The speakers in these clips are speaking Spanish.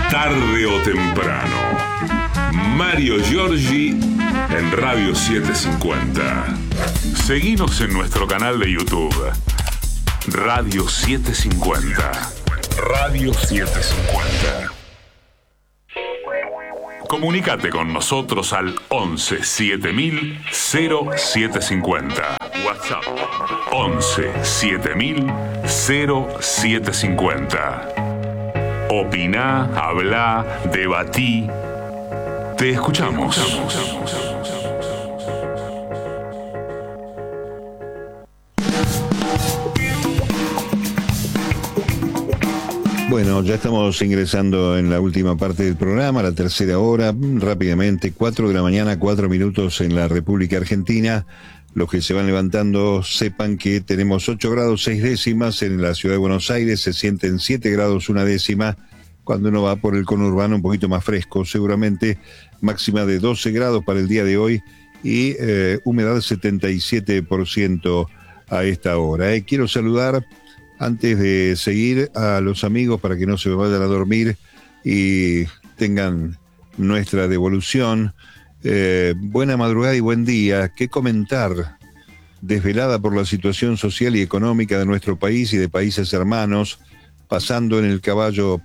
Tarde o temprano. Mario Giorgi en Radio 750. Seguinos en nuestro canal de YouTube. Radio 750. Radio 750. Comunicate con nosotros al 11 7000 0750. WhatsApp 11 7000 0750. Opiná, hablá, debatí. Te escuchamos. Bueno, ya estamos ingresando en la última parte del programa, la tercera hora, rápidamente, 4 de la mañana, 4 minutos en la República Argentina. Los que se van levantando sepan que tenemos 8 grados 6 décimas en la ciudad de Buenos Aires, se sienten 7 grados 1 décima. Cuando uno va por el conurbano un poquito más fresco, seguramente máxima de 12 grados para el día de hoy y humedad 77% a esta hora. Quiero saludar, antes de seguir, a los amigos para que no se me vayan a dormir y tengan nuestra devolución. Buena madrugada y buen día. ¿Qué comentar? Desvelada por la situación social y económica de nuestro país y de países hermanos, pensando en el caballo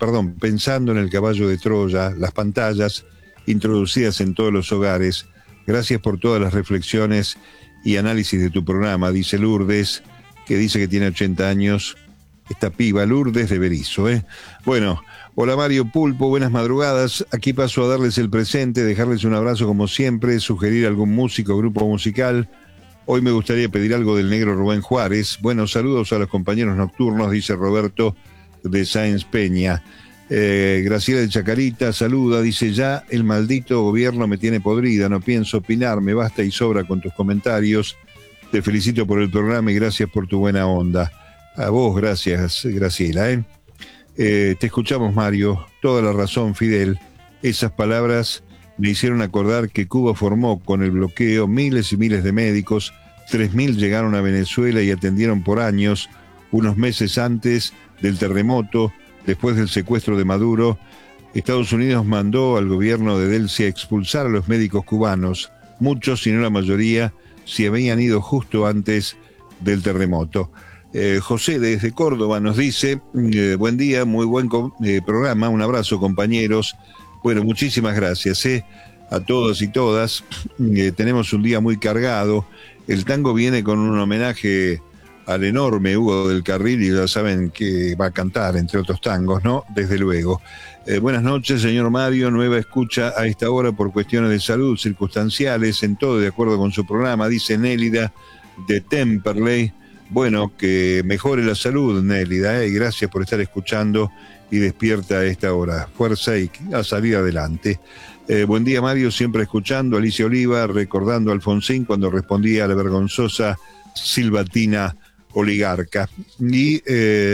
de Troya, las pantallas introducidas en todos los hogares. Gracias por todas las reflexiones y análisis de tu programa, dice Lourdes, que dice que tiene 80 años. Esta piba, Lourdes de Berizo, Bueno, hola Mario Pulpo, buenas madrugadas. Aquí paso a darles el presente, dejarles un abrazo como siempre, sugerir algún músico, grupo musical. Hoy me gustaría pedir algo del negro Rubén Juárez. Bueno, saludos a los compañeros nocturnos, dice Roberto de Sáenz Peña. Graciela de Chacarita saluda, dice: ya el maldito gobierno me tiene podrida, no pienso opinar, me basta y sobra con tus comentarios. Te felicito por el programa y gracias por tu buena onda. A vos, gracias, Graciela. Te escuchamos, Mario. Toda la razón, Fidel. Esas palabras me hicieron acordar que Cuba formó con el bloqueo miles y miles de médicos. 3.000 llegaron a Venezuela y atendieron por años. Unos meses antes del terremoto, después del secuestro de Maduro, Estados Unidos mandó al gobierno de Delcy a expulsar a los médicos cubanos. Muchos, si no la mayoría, se habían ido justo antes del terremoto. José desde Córdoba nos dice: buen día, muy buen programa, un abrazo compañeros. Bueno, muchísimas gracias a todos y todas. Tenemos un día muy cargado. El tango viene con un homenaje al enorme Hugo del Carril y ya saben que va a cantar, entre otros tangos, ¿no? Desde luego. Buenas noches, señor Mario, nueva escucha a esta hora por cuestiones de salud circunstanciales, en todo de acuerdo con su programa, dice Nélida de Temperley. Bueno, que mejore la salud, Nélida, y gracias por estar escuchando y despierta a esta hora. Fuerza y a salir adelante. Buen día, Mario, siempre escuchando. Alicia Oliva, recordando a Alfonsín cuando respondía a la vergonzosa silbatina oligarca. Y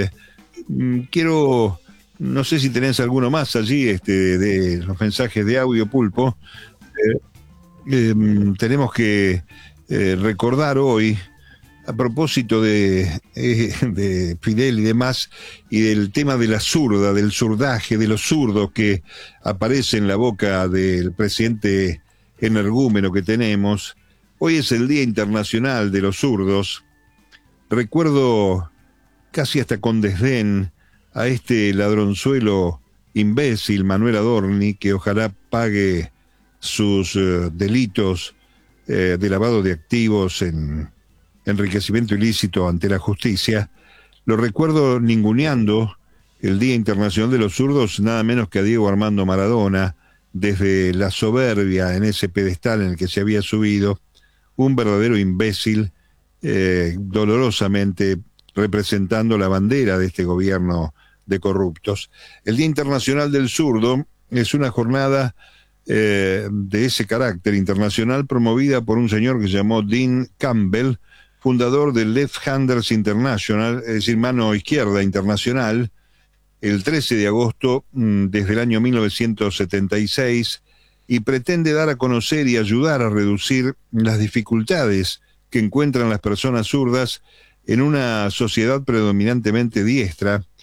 quiero, no sé si tenés alguno más allí de los mensajes de audio, Pulpo. Tenemos que recordar hoy, a propósito de Fidel y demás, y del tema de la zurda, del zurdaje, de los zurdos que aparece en la boca del presidente energúmeno que tenemos. Hoy es el Día Internacional de los Zurdos. Recuerdo casi hasta con desdén a este ladronzuelo imbécil, Manuel Adorni, que ojalá pague sus delitos de lavado de activos en enriquecimiento ilícito ante la justicia. Lo recuerdo ninguneando el Día Internacional de los Zurdos, nada menos que a Diego Armando Maradona, desde la soberbia en ese pedestal en el que se había subido, un verdadero imbécil, dolorosamente representando la bandera de este gobierno de corruptos. El Día Internacional del Zurdo es una jornada de ese carácter internacional promovida por un señor que se llamó Dean Campbell, fundador del Left Handers International, es decir, mano izquierda internacional, el 13 de agosto desde el año 1976, y pretende dar a conocer y ayudar a reducir las dificultades que encuentran las personas zurdas en una sociedad predominantemente diestra,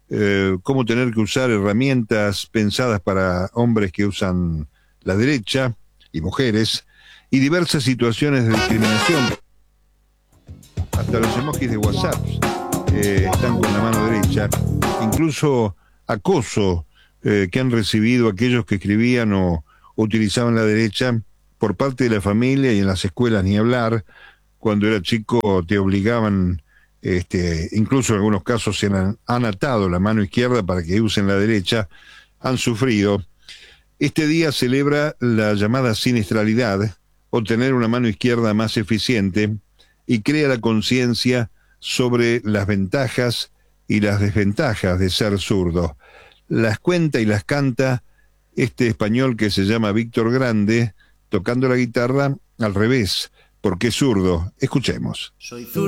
cómo tener que usar herramientas pensadas para hombres que usan la derecha y mujeres, y diversas situaciones de discriminación. Hasta los emojis de WhatsApp están con la mano derecha, incluso acoso que han recibido aquellos que escribían o utilizaban la derecha por parte de la familia y en las escuelas ni hablar. Cuando era chico te obligaban, incluso en algunos casos se han atado la mano izquierda para que usen la derecha, han sufrido. Este día celebra la llamada siniestralidad, o tener una mano izquierda más eficiente, y crea la conciencia sobre las ventajas y las desventajas de ser zurdo. Las cuenta y las canta este español que se llama Víctor Grande, tocando la guitarra al revés, porque es zurdo. Escuchemos. Soy zurdo.